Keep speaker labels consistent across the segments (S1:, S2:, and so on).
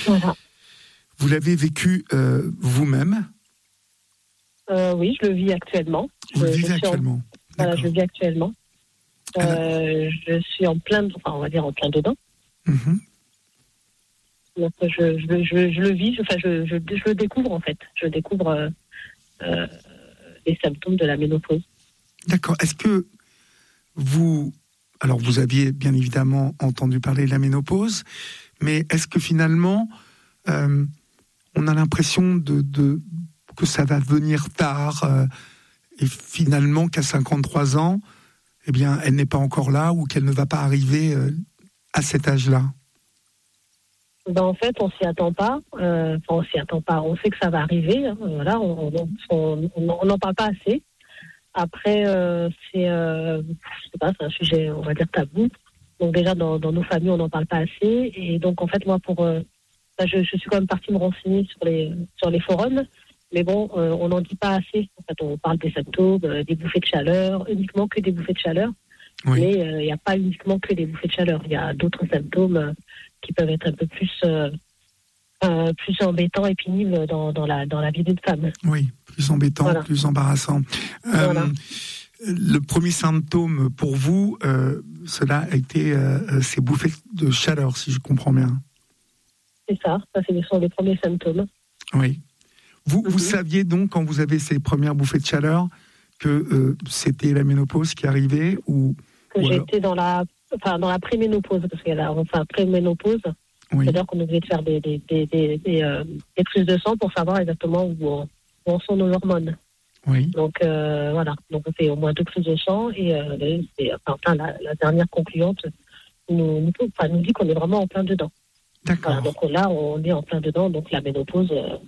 S1: Voilà.
S2: Vous l'avez vécu vous-même?
S1: Oui, je le vis actuellement.
S2: Vous le vivez actuellement?
S1: Voilà, je le vis actuellement. Je suis en plein, on va dire en plein dedans.
S2: Mm-hmm.
S1: Donc je le vis, je le découvre en fait. Je découvre les symptômes de la ménopause.
S2: D'accord. Est-ce que vous aviez bien évidemment entendu parler de la ménopause, mais est-ce que finalement on a l'impression que ça va venir tard et finalement qu'à 53 ans, eh bien, elle n'est pas encore là ou qu'elle ne va pas arriver à cet âge-là?
S1: En fait, on s'y attend pas. On s'y attend pas. On sait que ça va arriver. Hein, voilà, on n'en parle pas assez. Après, c'est un sujet, on va dire tabou. Donc déjà dans nos familles, on n'en parle pas assez. Et donc en fait, moi, je suis quand même partie me renseigner sur les forums. Mais bon, on n'en dit pas assez. En fait, on parle des symptômes, des bouffées de chaleur, uniquement que des bouffées de chaleur. Oui. Mais il n'y a pas uniquement que des bouffées de chaleur. Il y a d'autres symptômes qui peuvent être un peu plus embêtants et pénibles dans la vie d'une femme.
S2: Oui, plus embêtant, voilà. Plus embarrassant.
S1: Voilà.
S2: Le premier symptôme pour vous, cela a été ces bouffées de chaleur, si je comprends bien.
S1: C'est ça, ce sont les premiers symptômes.
S2: Oui. Vous saviez donc, quand vous avez ces premières bouffées de chaleur, que c'était la ménopause qui arrivait
S1: j'étais dans la préménopause, parce qu'il y a la préménopause, oui. C'est-à-dire qu'on est obligé de faire des prises de sang pour savoir exactement où en sont nos hormones.
S2: Oui.
S1: Donc voilà, donc on fait au moins 2 prises de sang et la dernière concluante nous dit qu'on est vraiment en plein dedans.
S2: D'accord.
S1: Voilà, donc là, on est en plein dedans, donc la ménopause,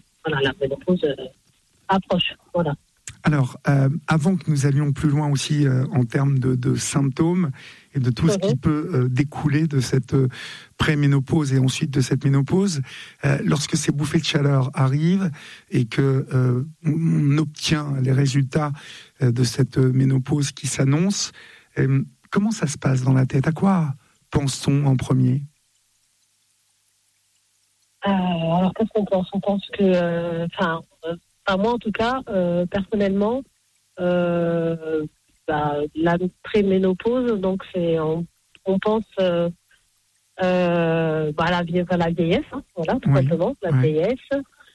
S1: approche. Voilà.
S2: Alors, avant que nous allions plus loin aussi en termes de symptômes et de tout ce qui peut découler de cette préménopause et ensuite de cette ménopause, lorsque ces bouffées de chaleur arrivent et que on obtient les résultats de cette ménopause qui s'annonce, comment ça se passe dans la tête? À quoi pense-t-on en premier?
S1: Alors, qu'est-ce qu'on pense? On pense que, moi en tout cas, personnellement, la préménopause, donc on pense à la vieillesse, hein, voilà, tout simplement, la vieillesse,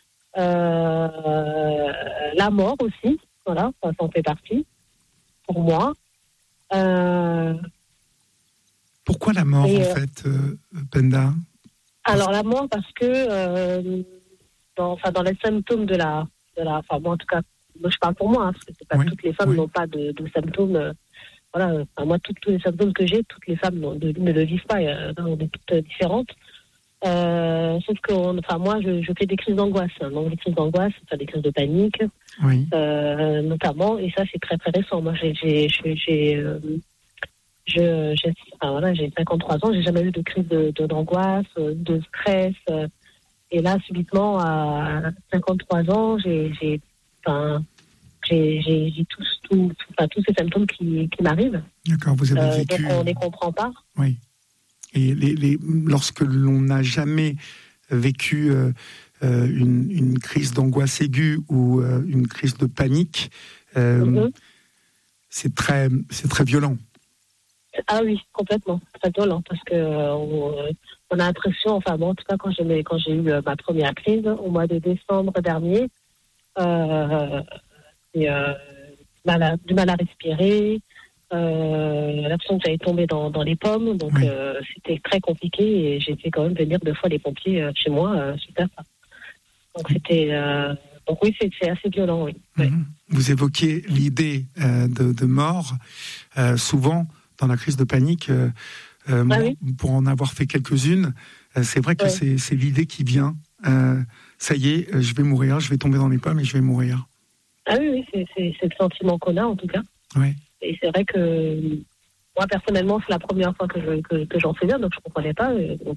S1: la mort aussi, voilà, ça en fait partie, pour moi.
S2: Pourquoi la mort, en fait, Penda?
S1: Alors la mort, parce que dans les symptômes de la moi en tout cas, moi je parle pour moi, hein, parce que c'est pas toutes les femmes n'ont pas de symptômes. Voilà, moi tous les symptômes que j'ai, toutes les femmes ne le vivent pas. On est toutes différentes. Sauf que moi je fais des crises d'angoisse. Hein, donc des crises d'angoisse, des crises de panique, notamment. Et ça c'est très très récent. Moi j'ai 53 ans, j'ai jamais eu de crise d'angoisse, de stress. Et là, subitement, à 53 ans, j'ai tous ces symptômes qui m'arrivent.
S2: D'accord, vous avez vécu...
S1: Donc on ne les comprend pas.
S2: Oui. Et lorsque l'on n'a jamais vécu une crise d'angoisse aiguë ou une crise de panique, c'est très violent.
S1: Ah oui, complètement, très violent, parce que on a l'impression, en tout cas quand j'ai eu ma première crise au mois de décembre dernier, du mal à respirer, l'impression que j'allais tomber dans les pommes, donc c'était très compliqué et j'ai fait quand même venir 2 fois les pompiers chez moi suite à ça. Donc donc oui, c'est assez violent, oui.
S2: Mm-hmm. Vous évoquez l'idée de mort, souvent. Dans la crise de panique, pour en avoir fait quelques-unes, c'est vrai que c'est l'idée qui vient. Ça y est, je vais mourir, je vais tomber dans les pommes et je vais mourir.
S1: Ah oui, c'est le sentiment qu'on a en tout cas.
S2: Oui.
S1: Et c'est vrai que moi personnellement, c'est la première fois que j'en faisais, donc je ne comprenais pas.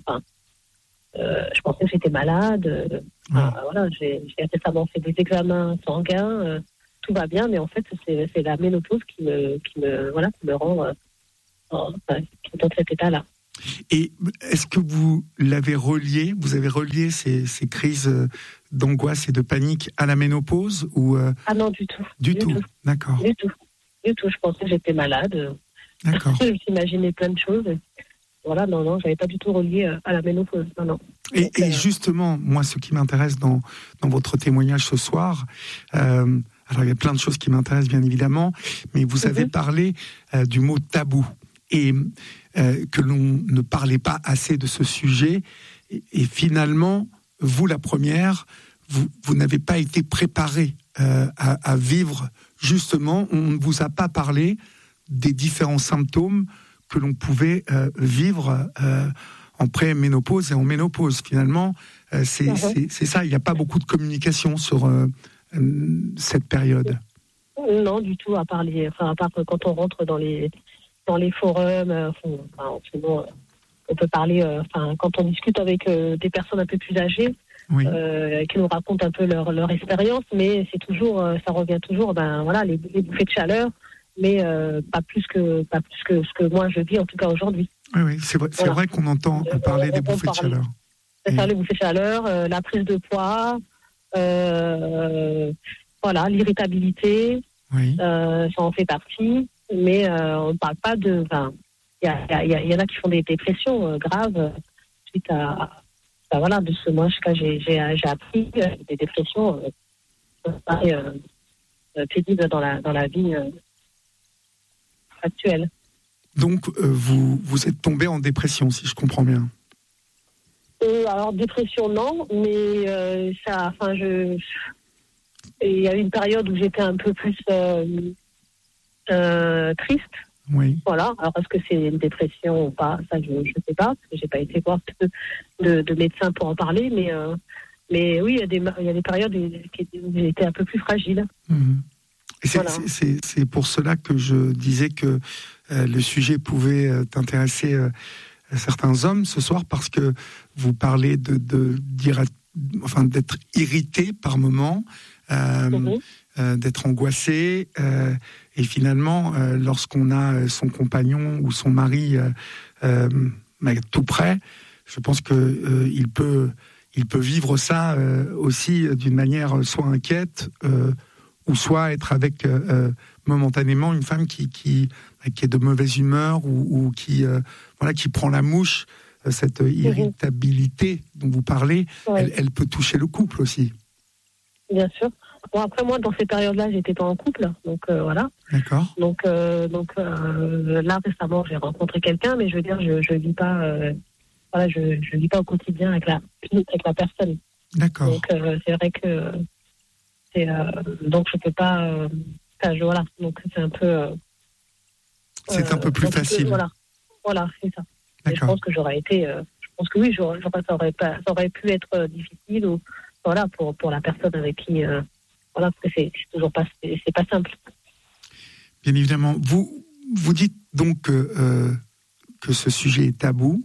S1: Je pensais que j'étais malade. Voilà, j'ai récemment fait des examens sanguins, tout va bien, mais en fait c'est la ménopause qui me rend. Dans cet état-là.
S2: Et est-ce que vous avez relié ces crises d'angoisse et de panique à la ménopause ou
S1: Ah non, du tout.
S2: Du tout. D'accord.
S1: Du tout. Je pensais que j'étais malade.
S2: D'accord.
S1: Je m'imaginais plein de choses. Voilà, non, j'avais pas du tout relié à la ménopause. Non.
S2: Et justement, moi, ce qui m'intéresse dans votre témoignage ce soir, alors il y a plein de choses qui m'intéressent bien évidemment, mais vous avez parlé du mot tabou et que l'on ne parlait pas assez de ce sujet. Et finalement, vous, la première, vous n'avez pas été préparée à vivre. Justement, on ne vous a pas parlé des différents symptômes que l'on pouvait vivre en pré-ménopause et en ménopause. Finalement, c'est ça. Il n'y a pas beaucoup de communication sur cette période.
S1: Non, du tout, à part quand on rentre dans les forums. Sinon, on peut parler. Quand on discute avec des personnes un peu plus âgées, oui. Qui nous racontent un peu leur expérience, mais c'est toujours, ça revient toujours. Les bouffées de chaleur. Mais pas plus que ce que moi je vis en tout cas aujourd'hui.
S2: Oui, c'est vrai qu'on entend parler des bouffées de chaleur.
S1: C'est ça, les bouffées de chaleur, la prise de poids, l'irritabilité, oui. Ça en fait partie, mais on ne parle pas de... Il y en a qui font des dépressions graves suite à de ce mois que j'ai appris des dépressions pénibles dans la vie actuelle.
S2: Donc, vous êtes tombé en dépression, si je comprends bien.
S1: Alors, dépression, non, mais il y a eu une période où j'étais un peu plus triste.
S2: Oui.
S1: Voilà. Alors, est-ce que c'est une dépression ou pas? Ça, je ne sais pas, parce que j'ai pas été voir de médecin pour en parler, mais oui, il y a des périodes où j'étais un peu plus fragile.
S2: Mmh. C'est pour cela que je disais que le sujet pouvait intéresser certains hommes ce soir, parce que vous parlez d'être irrité par moments, d'être angoissé, et finalement, lorsqu'on a son compagnon ou son mari tout près, je pense que il peut vivre ça aussi d'une manière soit inquiète, ou soit être avec momentanément une femme qui est de mauvaise humeur ou qui prend la mouche. Cette irritabilité dont vous parlez, elle peut toucher le couple aussi.
S1: Bien sûr. Bon, après, moi, dans ces périodes-là, j'étais pas en couple, donc voilà.
S2: D'accord.
S1: Donc là, récemment, j'ai rencontré quelqu'un, mais je veux dire, je vis pas, je vis pas au quotidien avec la personne.
S2: D'accord.
S1: Donc c'est vrai que donc je peux pas, voilà. Donc c'est un peu.
S2: C'est un peu plus facile.
S1: Voilà, c'est ça. Et je pense que j'aurais été, je pense que oui, ça aurait pu être difficile ou voilà pour la personne avec qui, parce que c'est toujours pas, c'est pas simple.
S2: Bien évidemment, vous dites donc que ce sujet est tabou.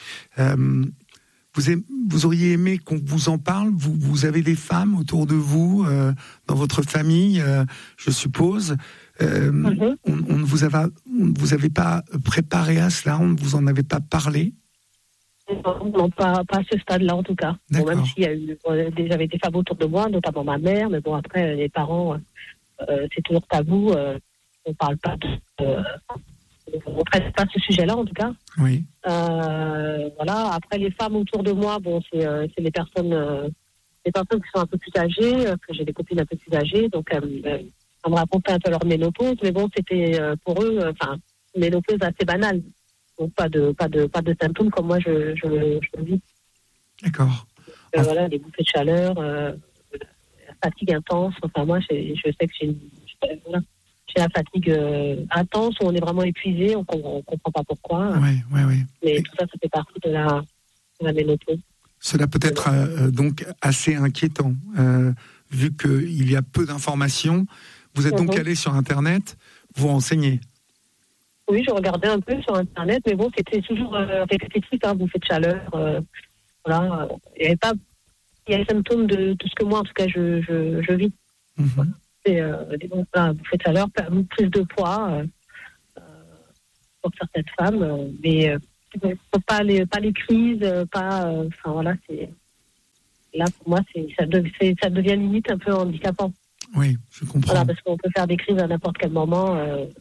S2: Vous auriez aimé qu'on vous en parle. Vous avez des femmes autour de vous, dans votre famille, je suppose. On ne vous avait pas préparé à cela, on ne vous en avait pas parlé?
S1: Non, pas à ce stade-là en tout cas. Bon, même s'il y a eu, j'avais des femmes autour de moi, notamment ma mère, mais bon après les parents, c'est toujours tabou. On parle pas on traite pas ce sujet-là en tout cas.
S2: Oui.
S1: Voilà. Après les femmes autour de moi, bon c'est les personnes qui sont un peu plus âgées, que j'ai des copines un peu plus âgées, donc elles me racontaient un peu leur ménopause, mais bon c'était pour eux, une ménopause assez banale, donc pas de symptômes comme moi je vis.
S2: D'accord.
S1: Voilà, les bouffées de chaleur, la fatigue intense. Enfin moi je sais que j'ai la fatigue intense, où on est vraiment épuisé, on comprend pas pourquoi.
S2: Oui.
S1: Mais tout ça fait partie de la ménopause.
S2: Cela peut être donc assez inquiétant, vu qu'il y a peu d'informations. Vous êtes donc allé sur Internet, vous renseignez?
S1: Oui, je regardais un peu sur Internet, mais bon, c'était toujours répétitif, bouffée de chaleur. Voilà, il y a les symptômes de tout ce que moi, en tout cas, je vis. Voilà. C'est bouffée de chaleur, prise de poids pour certaines femmes, mais pas les crises, enfin voilà, c'est là pour moi ça devient limite un peu handicapant.
S2: Oui, je comprends.
S1: Voilà, parce qu'on peut faire des crises à n'importe quel moment,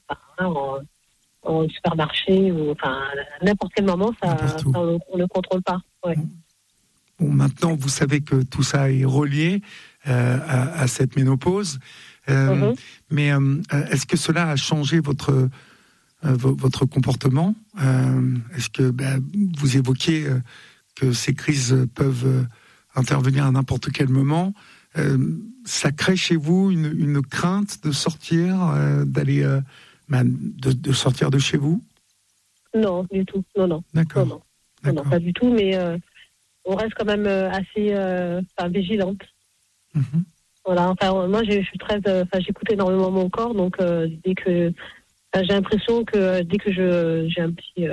S1: en supermarché ou enfin à n'importe quel moment, on ne contrôle pas. Ouais.
S2: Bon, maintenant vous savez que tout ça est relié à cette ménopause, mais est-ce que cela a changé votre comportement? Est-ce que vous évoquiez que ces crises peuvent intervenir à n'importe quel moment? Ça crée chez vous une crainte de sortir, d'aller de sortir de chez vous?
S1: Non, du tout. Non.
S2: D'accord.
S1: Non, pas du tout, mais on reste quand même assez vigilante.
S2: Mm-hmm.
S1: Voilà, enfin moi je suis très, j'écoute énormément mon corps, donc dès que j'ai l'impression que dès que j'ai un petit,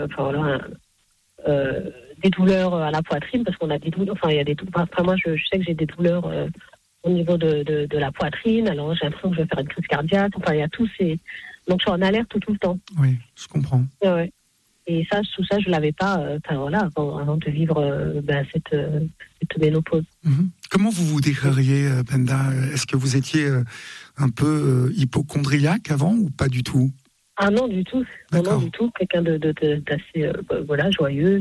S1: des douleurs à la poitrine, parce qu'on a des douleurs, enfin il y a des douleurs. Enfin moi je sais que j'ai des douleurs au niveau de la poitrine, alors j'ai l'impression que je vais faire une crise cardiaque. Enfin il y a tous ces, donc je suis en alerte tout le temps.
S2: Oui, je comprends.
S1: Ouais. Et tout ça je l'avais pas, avant de vivre cette ménopause.
S2: Mm-hmm. Comment vous vous décririez, Penda? Est-ce que vous étiez un peu hypocondriaque avant ou pas du tout?
S1: Ah non, du tout. Non, du tout. Quelqu'un d'assez joyeuse.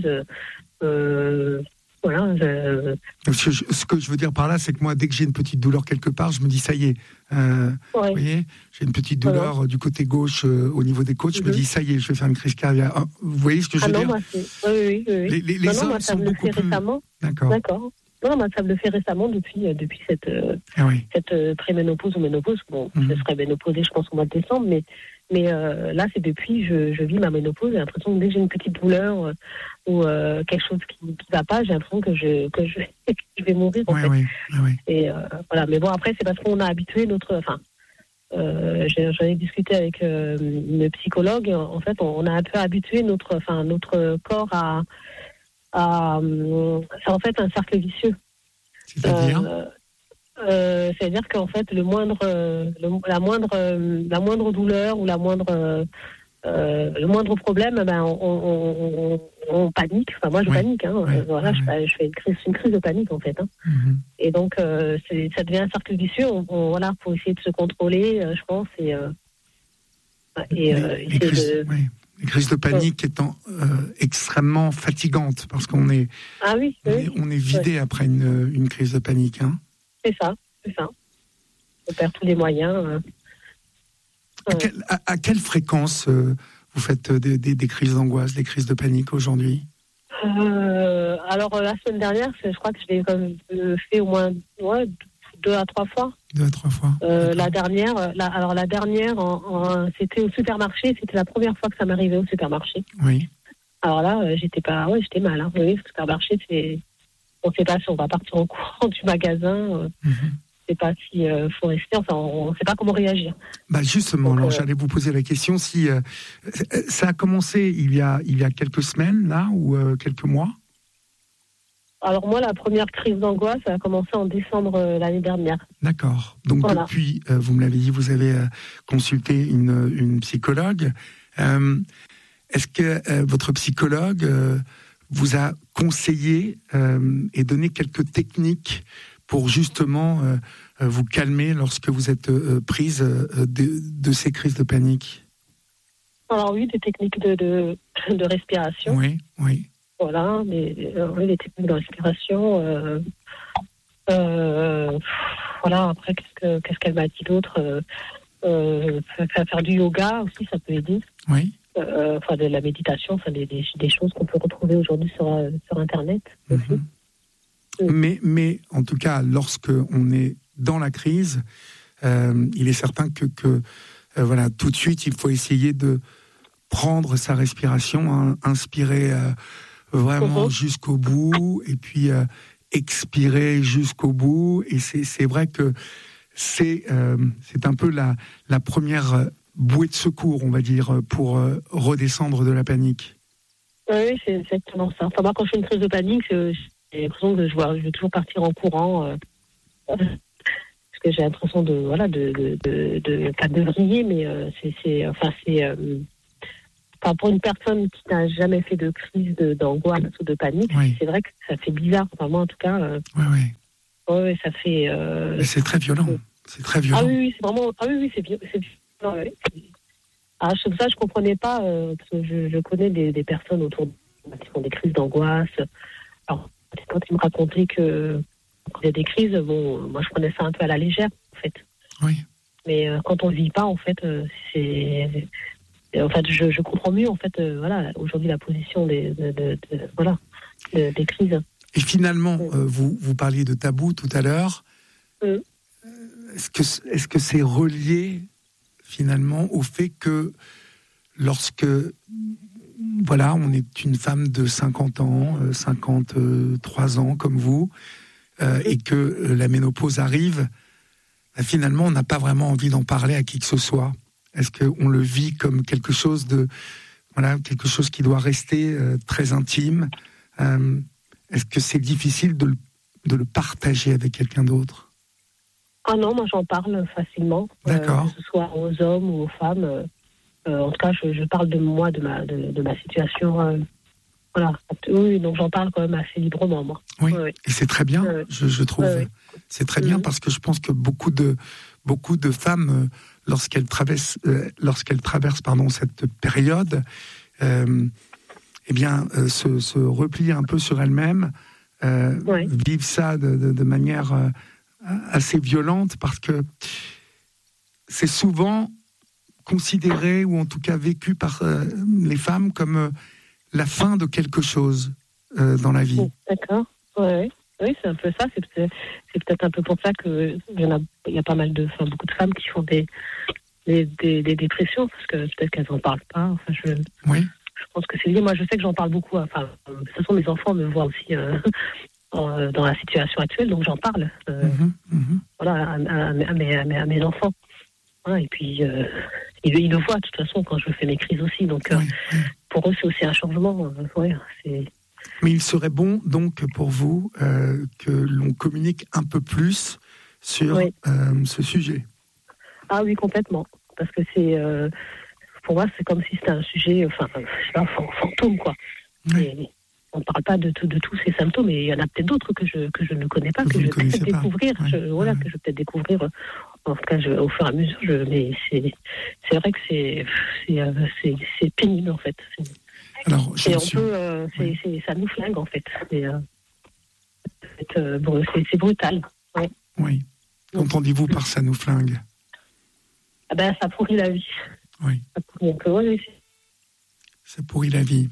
S2: Ce que je veux dire par là, c'est que moi, dès que j'ai une petite douleur quelque part, je me dis ça y est. Vous voyez, j'ai une petite douleur du côté gauche au niveau des côtes, je me dis ça y est, je vais faire une crise cardiaque. Vous voyez ce que je veux dire?
S1: Moi, oui.
S2: Les hommes sont beaucoup plus...
S1: Récemment. D'accord. Non, moi, ça me le fait récemment depuis cette préménopause ou ménopause. Bon, je serai ménopausée, je pense, au mois de décembre, mais là, c'est depuis je vis ma ménopause. J'ai l'impression que dès que j'ai une petite douleur ou quelque chose qui va pas, j'ai l'impression que je vais mourir, en fait.
S2: Oui.
S1: Et voilà. Mais bon, après, c'est parce qu'on a habitué j'en ai discuté avec une psychologue. En fait, on a un peu habitué notre corps à c'est en fait un cercle vicieux.
S2: C'est-à-dire
S1: c'est-à-dire qu'en fait la moindre douleur ou le moindre problème, on panique. Enfin moi je panique. Je fais une crise de panique en fait.
S2: Mm-hmm.
S1: Et donc ça devient un cercle vicieux. Faut essayer de se contrôler, je pense,
S2: les crises de panique étant extrêmement fatigantes parce qu'on est, on est vidé après une crise de panique. Hein.
S1: C'est ça. On perd tous les moyens.
S2: À quelle fréquence vous faites des crises d'angoisse, des crises de panique aujourd'hui?
S1: Alors la semaine dernière, je crois que je l'ai quand même fait au moins 2 à 3 fois.
S2: 2 à 3 fois.
S1: La dernière, c'était au supermarché. C'était la première fois que ça m'arrivait au supermarché.
S2: Oui.
S1: Alors là, j'étais mal. Hein. Oui, le supermarché, on ne sait pas si on va partir en courant du magasin. On ne sait pas si faut rester. Enfin, on ne sait pas comment réagir.
S2: Justement, donc, alors j'allais vous poser la question si ça a commencé il y a quelques semaines là ou quelques mois.
S1: Alors moi, la première crise d'angoisse a commencé en décembre l'année dernière.
S2: D'accord. Donc depuis, vous me l'avez dit, vous avez consulté une psychologue. Est-ce que votre psychologue vous a conseillé et donné quelques techniques pour justement vous calmer lorsque vous êtes prise de ces crises de panique?
S1: Alors oui, des techniques de respiration.
S2: Oui.
S1: Voilà, les techniques de respiration. Voilà, après, qu'est-ce qu'elle m'a dit d'autre? Faire du yoga aussi, ça peut aider.
S2: Oui.
S1: De la méditation, des choses qu'on peut retrouver aujourd'hui sur Internet aussi.
S2: Mais en tout cas, lorsque on est dans la crise, il est certain que tout de suite, il faut essayer de prendre sa respiration, inspirer vraiment jusqu'au bout, et puis expirer jusqu'au bout. Et c'est vrai que c'est un peu la première bouée de secours, on va dire, pour redescendre de la panique.
S1: Oui, c'est exactement ça. Enfin, moi, quand je fais une crise de panique, j'ai l'impression que je vais toujours partir en courant, parce que j'ai l'impression pas de vriller, mais Enfin, pour une personne qui n'a jamais fait de crise d'angoisse ou de panique, c'est vrai que ça fait bizarre. Enfin, moi, en tout cas, ouais, ça fait.
S2: Mais c'est très violent. C'est très violent.
S1: Ah oui, c'est vraiment. Ah oui, c'est violent. Ouais. Ah, ça, je comprenais pas. Parce que je connais des personnes autour de moi qui font des crises d'angoisse. Alors, quand ils me racontaient que quand il y a des crises, bon, moi, je prenais ça un peu à la légère, en fait.
S2: Oui.
S1: Mais quand on ne vit pas, en fait, c'est. En fait, je comprends mieux, en fait, voilà, aujourd'hui, la position des crises.
S2: Et finalement, vous parliez de tabou tout à l'heure. Est-ce que c'est relié, finalement, au fait que lorsque, voilà, on est une femme de 50 ans, 53 ans, comme vous, et que la ménopause arrive, finalement, on n'a pas vraiment envie d'en parler à qui que ce soit. Est-ce qu'on le vit comme quelque chose quelque chose qui doit rester très intime? Est-ce que c'est difficile de le partager avec quelqu'un d'autre?
S1: Ah non, moi j'en parle facilement.
S2: D'accord.
S1: Que ce soit aux hommes ou aux femmes. En tout cas, je parle de moi, de ma situation. Voilà. Oui, donc j'en parle quand même assez librement, moi.
S2: Oui, et c'est très bien, je trouve. C'est très bien parce que je pense que beaucoup de femmes, lorsqu'elles traversent cette période, se replient un peu sur elles-mêmes, vivent ça de manière assez violente, parce que c'est souvent considéré, ou en tout cas vécu par les femmes, comme la fin de quelque chose dans la vie.
S1: D'accord, oui, c'est un peu ça. C'est peut-être un peu pour ça qu'il y a pas mal beaucoup de femmes qui font des dépressions, parce que peut-être qu'elles n'en parlent pas. Enfin, je pense que c'est lié. Moi, je sais que j'en parle beaucoup. Enfin, de toute façon, mes enfants me voient aussi dans la situation actuelle, donc j'en parle. Voilà, à mes enfants. Et puis, ils le voient, de toute façon, quand je fais mes crises aussi. Donc, pour eux, c'est aussi un changement.
S2: Mais il serait bon, donc, pour vous, que l'on communique un peu plus sur ce sujet.
S1: Ah oui, complètement. Parce que pour moi, c'est comme si c'était un sujet, un fantôme, quoi. Et on ne parle pas de tous ces symptômes, et il y en a peut-être d'autres que je ne connais pas, que je vais peut-être découvrir. Que je vais peut-être découvrir, en tout cas, au fur et à mesure. Mais c'est vrai que c'est pénible, en fait.
S2: Alors,
S1: ça nous flingue, en fait. C'est brutal. Ouais.
S2: Oui. Qu'entendez-vous par ça nous flingue?
S1: Ça pourrit la vie.
S2: Oui. Ça pourrit la vie.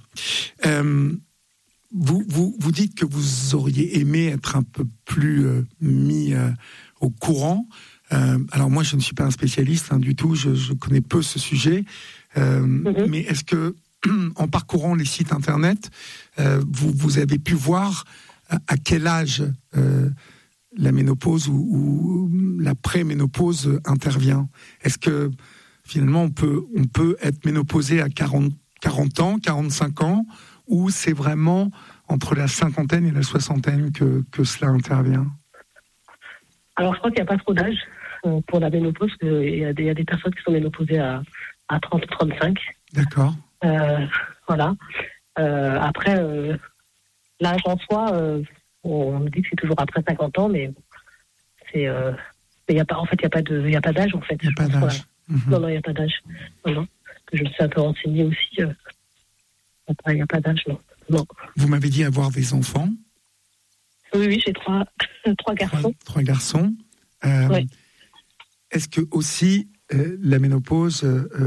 S2: Vous dites que vous auriez aimé être un peu plus mis au courant. Alors moi, je ne suis pas un spécialiste du tout. Je connais peu ce sujet. Mais est-ce que, en parcourant les sites internet, vous avez pu voir à quel âge la ménopause ou la pré-ménopause intervient? Est-ce que finalement on peut être ménopausé à 40 ans, 45 ans, ou c'est vraiment entre la cinquantaine et la soixantaine que cela intervient?
S1: Alors je crois qu'il n'y a pas trop d'âge pour la ménopause. Il y a des personnes qui sont ménopausées à 30 ou 35. D'accord. Voilà. Après, l'âge en soi, on me dit que c'est toujours après 50 ans, mais il n'y a pas, en fait, il y a pas d'âge, en fait.
S2: Il n'y a pas d'âge.
S1: Non, il n'y a pas d'âge. Non. Que je me suis un peu renseignée aussi. Il n'y a pas d'âge, non.
S2: Vous m'avez dit avoir des enfants?
S1: Oui, j'ai trois garçons.
S2: Trois garçons. Oui. Est-ce que aussi la ménopause,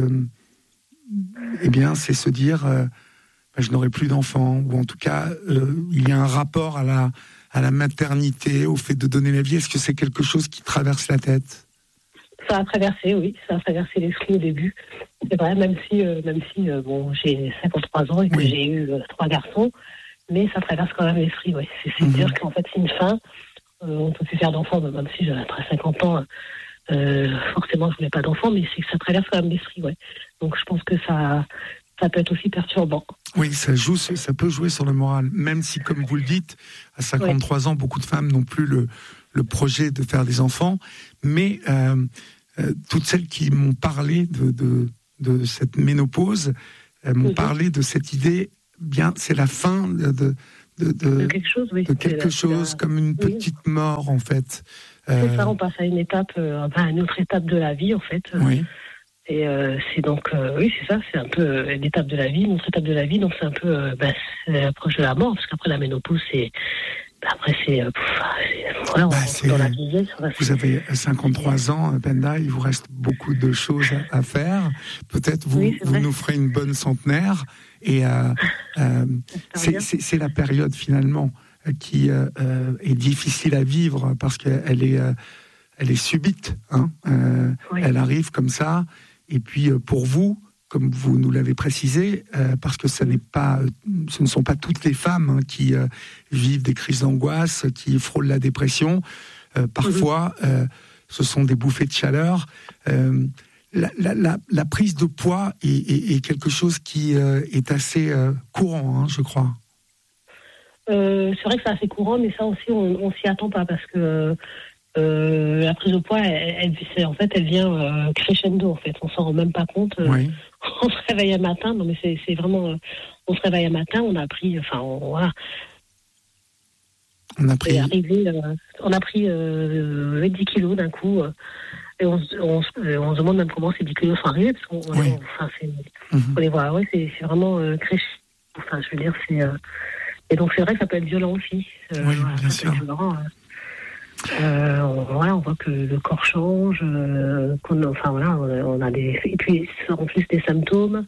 S2: c'est se dire je n'aurai plus d'enfants, ou en tout cas il y a un rapport à la maternité, au fait de donner la vie. Est-ce que c'est quelque chose qui traverse la tête?
S1: Ça a traversé, oui, ça a traversé l'esprit au début. C'est vrai, même si j'ai 53 ans et que j'ai eu 3 garçons, mais ça traverse quand même l'esprit, oui. C'est dire qu'en fait, c'est une fin. On peut plus faire d'enfants, même si après 50 ans, forcément, je voulais pas d'enfants, mais c'est que ça traverse quand même l'esprit, ouais. Donc, je pense que ça peut être aussi perturbant.
S2: Oui, ça peut jouer sur le moral, même si, comme vous le dites, à 53 ans, beaucoup de femmes n'ont plus le projet de faire des enfants, mais toutes celles qui m'ont parlé de cette ménopause m'ont parlé de cette idée, bien, c'est la fin de
S1: quelque chose, oui.
S2: De quelque chose, comme une petite mort, en fait.
S1: C'est ça, on passe à une autre étape de la vie, en fait.
S2: Oui.
S1: Et c'est donc, oui, c'est ça, c'est un peu une étape de la vie, notre étape de la vie, donc c'est un peu, c'est l'approche de la mort, parce qu'après la ménopause, après c'est voilà, on dans la vieillesse.
S2: Vous avez 53 ans, Penda, il vous reste beaucoup de choses à faire. Peut-être vous nous ferez une bonne centenaire, et c'est la période finalement qui est difficile à vivre, parce qu'elle est subite, hein. Elle arrive comme ça. Et puis pour vous, comme vous nous l'avez précisé, parce que ce ne sont pas toutes les femmes qui vivent des crises d'angoisse, qui frôlent la dépression. Parfois, ce sont des bouffées de chaleur. La prise de poids est quelque chose qui est assez courant, hein, je crois.
S1: C'est vrai que c'est assez courant, mais ça aussi, on s'y attend pas, parce que la prise de poids, elle vient crescendo, en fait. On s'en rend même pas compte.
S2: Oui.
S1: On se réveille un matin, non mais c'est vraiment... on se réveille un matin, on a pris... voilà.
S2: On a pris...
S1: on a pris 10 kilos d'un coup. Et on se demande même comment ces 10 kilos sont arrivés, parce qu'on on les voit. Ouais, c'est vraiment crescendo. Enfin, je veux dire, c'est... et donc, c'est vrai que ça peut être violent aussi.
S2: Oui, bien sûr.
S1: On voit que le corps change, on a et puis en plus des symptômes,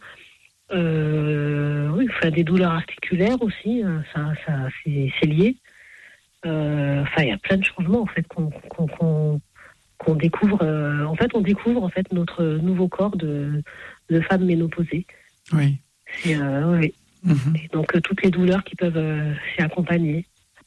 S1: des douleurs articulaires aussi, ça c'est lié. Il y a plein de changements en fait qu'on découvre. On découvre en fait notre nouveau corps de femme ménopausée.
S2: Oui.
S1: Et donc toutes les douleurs qui peuvent s'y accompagner.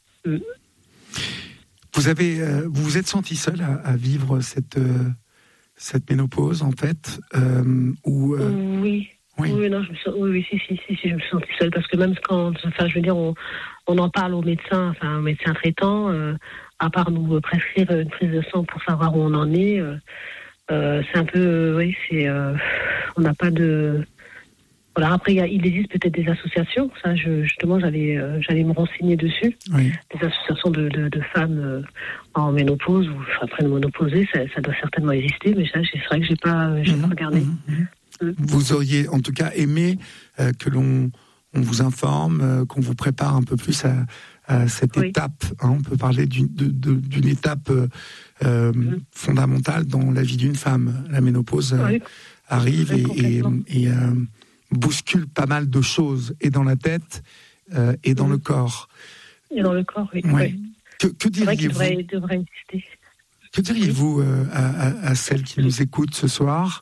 S2: Vous vous êtes senti seule à vivre cette ménopause, en fait, ou
S1: Oui. Oui, non, je me suis sentie seule, parce que même quand, on en parle aux médecins traitants, à part nous prescrire une prise de sang pour savoir où on en est, c'est un peu, on n'a pas de... Voilà, après, il existe peut-être des associations, ça, justement, j'allais me renseigner dessus.
S2: Oui.
S1: Des associations de femmes en ménopause ou après ménopausées, ça doit certainement exister, mais ça, c'est vrai que j'ai pas regardé.
S2: Vous auriez, en tout cas, aimé que on vous informe, qu'on vous prépare un peu plus à cette étape. Hein, on peut parler d'une étape fondamentale dans la vie d'une femme. La ménopause arrive et bouscule pas mal de choses, et dans la tête et dans le corps.
S1: Et dans le corps, oui.
S2: Ouais. Que diriez-vous
S1: devrait exister.
S2: Que diriez-vous à celles qui nous écoutent ce soir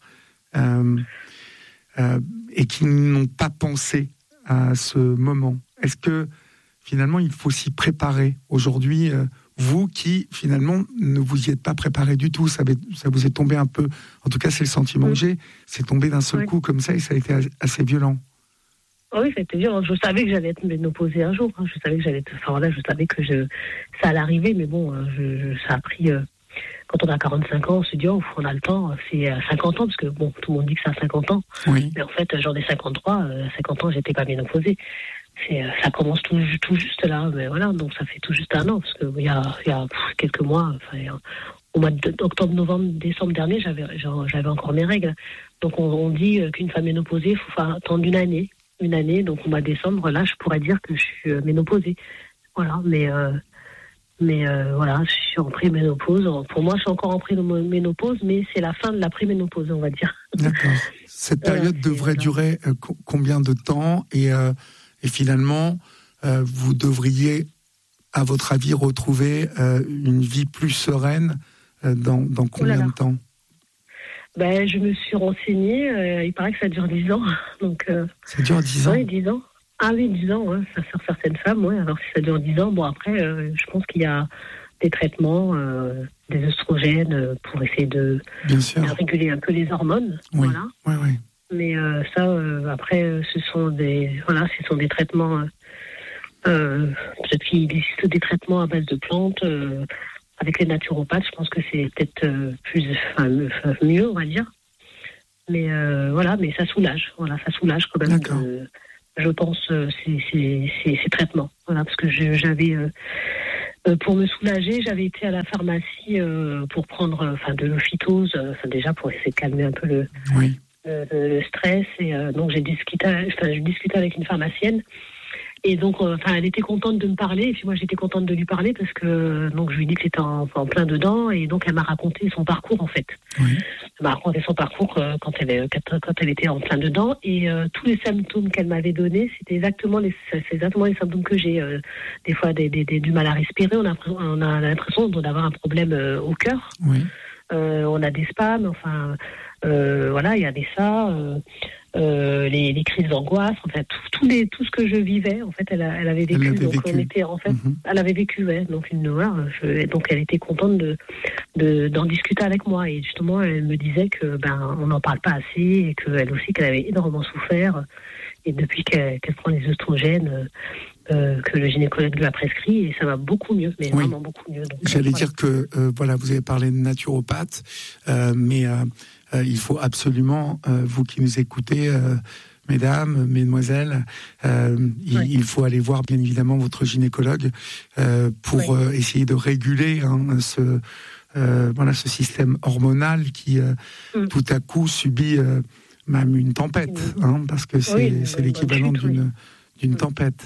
S2: et qui n'ont pas pensé à ce moment? Est-ce que finalement il faut s'y préparer aujourd'hui, vous qui finalement ne vous y êtes pas préparé du tout, ça vous est tombé un peu, en tout cas c'est le sentiment que j'ai, c'est tombé d'un seul coup comme ça, et ça a été assez violent.
S1: Oui, c'était violent. Je savais que j'allais être ménopausée un jour. Je savais que je savais que ça allait arriver, mais bon, ça a pris. Quand on a 45 ans, on se dit, on a le temps. C'est à 50 ans, parce que bon, tout le monde dit que c'est à 50 ans.
S2: Oui.
S1: Mais en fait, j'en ai 53. À 50 ans, j'étais pas ménopausée. Ça commence tout juste là. Mais voilà, donc ça fait tout juste un an, parce que il y a quelques mois, au mois d'octobre, novembre, décembre dernier, j'avais encore mes règles. Donc on dit qu'une femme ménopausée, il faut attendre une année. Donc au mois de décembre, là, je pourrais dire que je suis ménopausée. Voilà, mais voilà, je suis en préménopause. Pour moi, je suis encore en préménopause, mais c'est la fin de la préménopause, on va dire.
S2: D'accord. Cette période devrait durer combien de temps, et finalement, vous devriez, à votre avis, retrouver une vie plus sereine dans combien de temps?
S1: Je me suis renseignée. Il paraît que ça dure 10 ans. Donc,
S2: ça dure 10 ans?
S1: Oui, 10 ans. Ah oui, 10 ans, ouais. Ça sur certaines femmes, oui. Alors si ça dure 10 ans, bon après, je pense qu'il y a des traitements, des oestrogènes pour essayer de réguler un peu les hormones.
S2: Oui.
S1: Voilà.
S2: Oui.
S1: Mais après, ce sont des traitements. Peut-être qu'il existe des traitements à base de plantes. Avec les naturopathes, je pense que c'est peut-être mieux, on va dire. Mais voilà, mais ça soulage. Voilà, ça soulage quand même. Je pense ces traitements. Voilà, parce que j'avais pour me soulager, j'avais été à la pharmacie pour prendre de l'ophytose, déjà pour essayer de calmer un peu le stress. Et donc j'ai discuté avec une pharmacienne. Et donc, elle était contente de me parler, et puis moi j'étais contente de lui parler parce que donc je lui ai dit que j'étais en plein dedans, et donc elle m'a raconté son parcours en fait. Oui. Elle m'a raconté son parcours quand elle était en plein dedans, et tous les symptômes qu'elle m'avait donnés, c'est exactement les symptômes que j'ai. Des fois, du mal à respirer, on a l'impression d'avoir un problème au cœur. Oui. On a des spasmes, voilà, il y avait ça. Les crises d'angoisse, en fait, tout ce que je vivais, en fait, elle avait vécu. Elle avait vécu, ouais, donc donc elle était contente d'en discuter avec moi, et justement, elle me disait que on n'en parle pas assez, et qu'elle aussi, qu'elle avait énormément souffert, et depuis qu'elle prend les oestrogènes, que le gynécologue lui a prescrit, et ça va beaucoup mieux, mais vraiment beaucoup mieux. Donc,
S2: j'allais dire que vous avez parlé de naturopathe, mais il faut absolument, vous qui nous écoutez, mesdames, mesdemoiselles, il faut aller voir bien évidemment votre gynécologue pour essayer de réguler ce système hormonal qui tout à coup subit même une tempête, parce que c'est l'équivalent d'une tempête.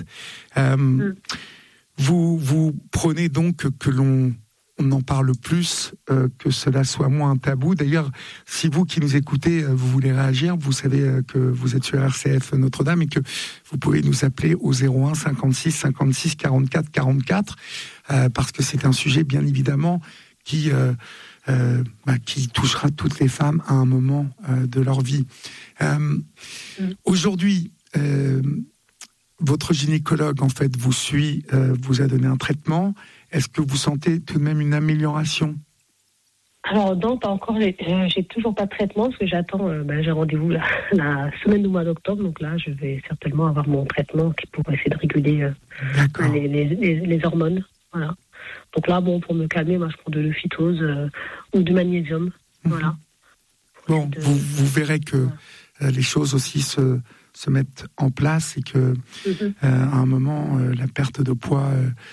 S2: Vous prenez donc que l'on en parle plus, que cela soit moins un tabou. D'ailleurs, si vous qui nous écoutez, vous voulez réagir, vous savez que vous êtes sur RCF Notre-Dame et que vous pouvez nous appeler au 01 56 56 44 44, parce que c'est un sujet bien évidemment qui touchera toutes les femmes à un moment de leur vie. Aujourd'hui, votre gynécologue, en fait, vous suit, vous a donné un traitement. Est-ce que vous sentez tout de même une amélioration ?
S1: Alors non, pas encore. J'ai toujours pas de traitement parce que j'attends. J'ai rendez-vous la semaine du mois d'octobre, donc là, je vais certainement avoir mon traitement qui pourrait essayer de réguler les hormones. Voilà. Donc là, pour me calmer, moi, je prends de l'ophytose ou du magnésium. Voilà.
S2: Bon, vous verrez que les choses aussi se mettent en place et que à un moment, la perte de poids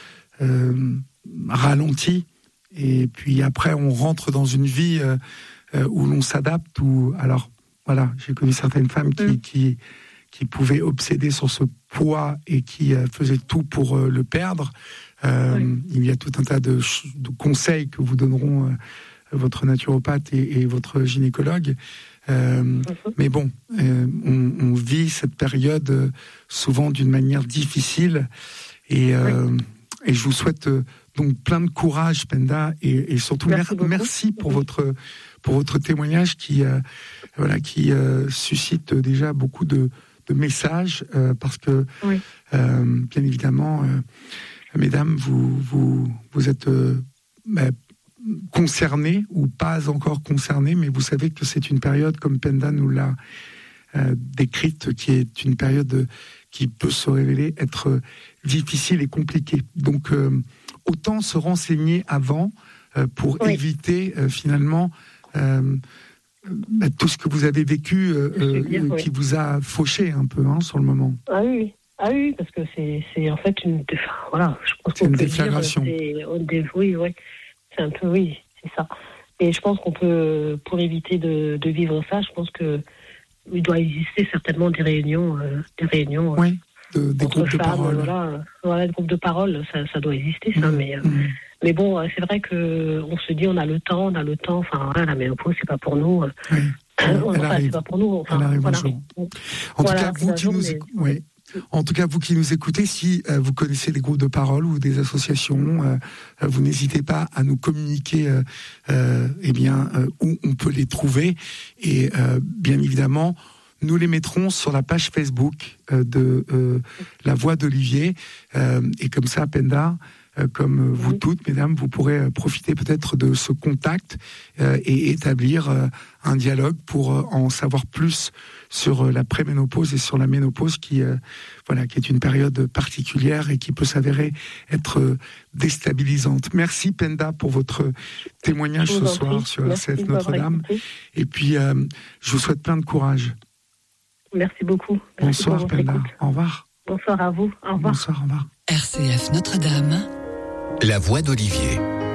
S2: ralentit, et puis après on rentre dans une vie où l'on s'adapte, alors voilà, j'ai connu certaines femmes qui pouvaient obséder sur ce poids et qui faisaient tout pour le perdre. Il y a tout un tas de conseils que vous donneront votre naturopathe et votre gynécologue. Mais bon, on vit cette période souvent d'une manière difficile, et je vous souhaite donc plein de courage, Penda, et surtout merci pour votre témoignage qui suscite déjà beaucoup de messages, parce que bien évidemment, mesdames, vous êtes concernées ou pas encore concernées, mais vous savez que c'est une période, comme Penda nous l'a décrite, qui est une période qui peut se révéler être difficile et compliquée. Donc, autant se renseigner avant pour éviter finalement tout ce que vous avez vécu, qui vous a fauché un peu sur le moment.
S1: Ah oui, parce que c'est en fait je pense
S2: c'est une déflagration.
S1: C'est un peu, c'est ça. Et je pense qu'on peut, pour éviter de vivre ça, je pense que il doit exister certainement des réunions.
S2: Des groupes de parole.
S1: Des groupes de parole, ça doit exister, ça. Mais bon, c'est vrai qu'on se dit, on a le temps. La ménopause, c'est pas pour nous. C'est pas pour nous.
S2: Elle arrive un jour. En tout cas, vous qui nous écoutez, si vous connaissez des groupes de parole ou des associations, vous n'hésitez pas à nous communiquer où on peut les trouver. Et bien évidemment, nous les mettrons sur la page Facebook de La Voix d'Olivier. Et comme ça, Penda, comme vous toutes, mesdames, vous pourrez profiter peut-être de ce contact et établir un dialogue pour en savoir plus sur la préménopause et sur la ménopause qui est une période particulière et qui peut s'avérer être déstabilisante. Merci Penda pour votre témoignage ce soir sur RCF Notre-Dame. Et puis, je vous souhaite plein de courage.
S1: Merci beaucoup.
S2: Bonsoir Penda. Au revoir.
S1: Bonsoir à vous. Au revoir.
S2: Bonsoir, au revoir.
S3: RCF Notre-Dame.
S4: La voix d'Olivier.